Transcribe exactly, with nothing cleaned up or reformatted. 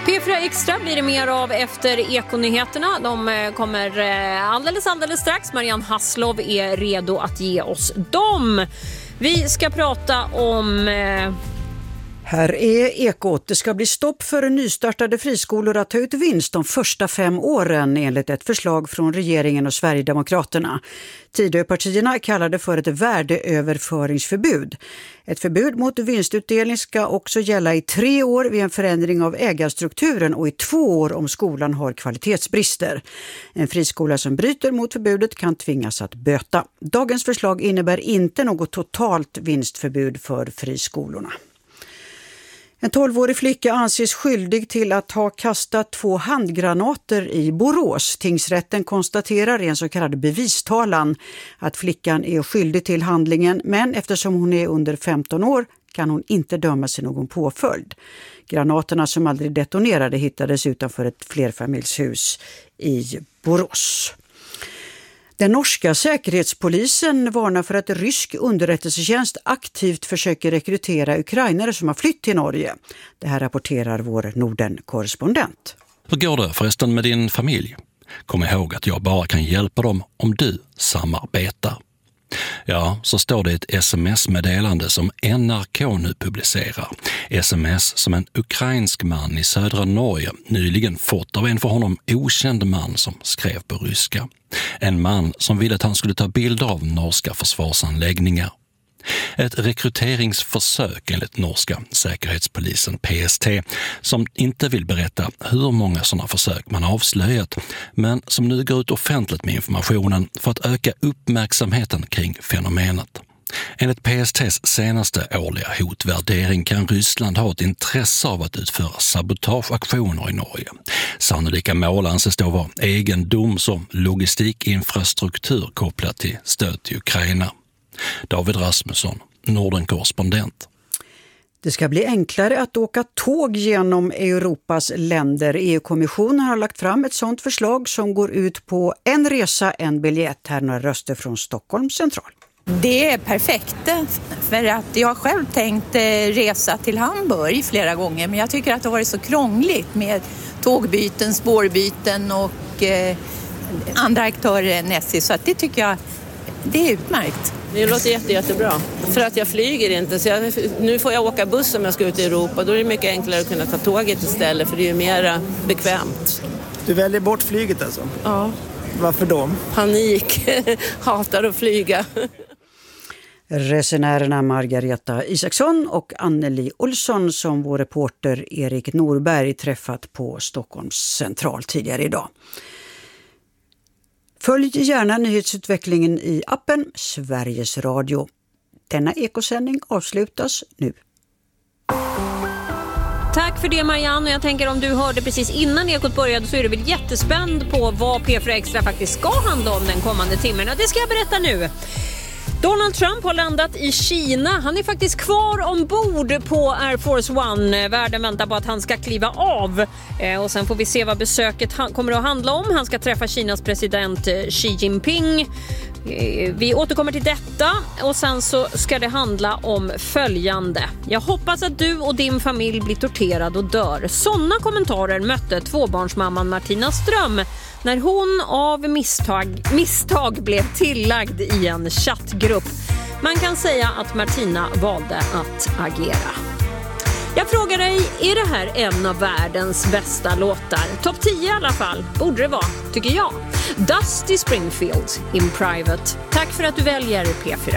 P fyra Extra blir det mer av efter Ekonyheterna. De kommer alldeles, alldeles strax. Marianne Hasslov är redo att ge oss dem. Vi ska prata om... Eh... Här är Ekot. Det ska bli stopp för nystartade friskolor att ta ut vinst de första fem åren enligt ett förslag från regeringen och Sverigedemokraterna. Tidöpartierna kallar det för ett värdeöverföringsförbud. Ett förbud mot vinstutdelning ska också gälla i tre år vid en förändring av ägarstrukturen och i två år om skolan har kvalitetsbrister. En friskola som bryter mot förbudet kan tvingas att böta. Dagens förslag innebär inte något totalt vinstförbud för friskolorna. En tolvårig flicka anses skyldig till att ha kastat två handgranater i Borås. Tingsrätten konstaterar i en så kallad bevistalan att flickan är skyldig till handlingen, men eftersom hon är under femton år kan hon inte dömas till någon påföljd. Granaterna som aldrig detonerade hittades utanför ett flerfamiljshus i Borås. Den norska säkerhetspolisen varnar för att rysk underrättelsetjänst aktivt försöker rekrytera ukrainare som har flytt till Norge. Det här rapporterar vår Norden-korrespondent. Hur går det förresten med din familj? Kom ihåg att jag bara kan hjälpa dem om du samarbetar. Ja, så står det ett sms-meddelande som N R K nu publicerar. Sms som en ukrainsk man i södra Norge nyligen fått av en för honom okänd man som skrev på ryska. En man som ville att han skulle ta bilder av norska försvarsanläggningar. Ett rekryteringsförsök enligt norska säkerhetspolisen P S T som inte vill berätta hur många sådana försök man avslöjat, men som nu går ut offentligt med informationen för att öka uppmärksamheten kring fenomenet. Enligt P S T:s senaste årliga hotvärdering kan Ryssland ha ett intresse av att utföra sabotageaktioner i Norge. Sannolika mål anses då vara egendoms- och logistikinfrastruktur kopplat till stöd till Ukraina. David Rasmusson, Norden-korrespondent. Det ska bli enklare att åka tåg genom Europas länder. E U-kommissionen har lagt fram ett sådant förslag som går ut på en resa, en biljett. Här några röster från Stockholm central. Det är perfekt, för att jag har själv tänkt resa till Hamburg flera gånger, men jag tycker att det har varit så krångligt med tågbyten, spårbyten och eh, andra aktörer än S J, så att det tycker jag det är utmärkt. Det låter jätte, jättebra. För att jag flyger inte. Så jag, nu får jag åka buss om jag ska ut i Europa. Då är det mycket enklare att kunna ta tåget istället. För det är ju mer bekvämt. Du väljer bort flyget alltså? Ja. Varför då? Panik. Hatar att flyga. Resenärerna Margareta Isaksson och Anneli Olsson som vår reporter Erik Norberg träffat på Stockholms central tidigare idag. Följ gärna nyhetsutvecklingen i appen Sveriges Radio. Denna ekosändning avslutas nu. Tack för det Marianne, och jag tänker om du hörde precis innan Ekot började så är du väl jättespänd på vad P fyra Extra faktiskt ska handla om den kommande timmen. Och det ska jag berätta nu. Donald Trump har landat i Kina. Han är faktiskt kvar ombord på Air Force One. Världen väntar på att han ska kliva av. Eh, och sen får vi se vad besöket ha- kommer att handla om. Han ska träffa Kinas president eh, Xi Jinping. Eh, vi återkommer till detta. Och sen så ska det handla om följande. Jag hoppas att du och din familj blir torterad och dör. Sådana kommentarer mötte tvåbarnsmamman Martina Ström när hon av misstag, misstag blev tillagd i en chattgrupp. Man kan säga att Martina valde att agera. Jag frågar dig, är det här en av världens bästa låtar? Topp tio i alla fall, borde det vara, tycker jag. Dusty Springfield in Private. Tack för att du väljer P fyra.